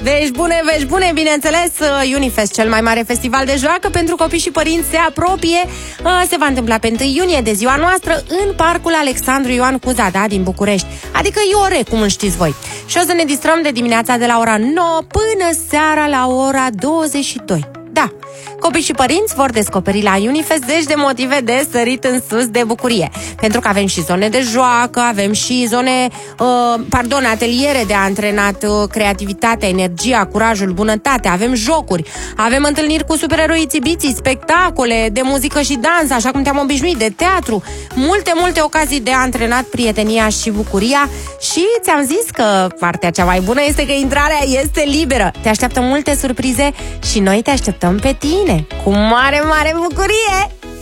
Vești bune, bineînțeles. Unifest, cel mai mare festival de joacă pentru copii și părinți, se apropie. Se va întâmpla pe 1 iunie, de ziua noastră, în Parcul Alexandru Ioan Cuza, din București. Adică Iore, cum știți voi. Și o să ne distrăm de dimineața de la ora 9 până seara la ora 22. Da, copii și părinți vor descoperi la Unifest zeci de motive de sărit în sus de bucurie. Pentru că avem și zone de joacă, avem și zone, ateliere de antrenat creativitatea, energia, curajul, bunătatea, avem jocuri, avem întâlniri cu supereroi țibiții, spectacole de muzică și dans, așa cum te-am obișnuit, de teatru, multe ocazii de antrenat prietenia și bucuria. Și ți-am zis că partea cea mai bună este că intrarea este liberă. Te așteaptă multe surprize și noi te așteptăm pe tine cu mare bucurie!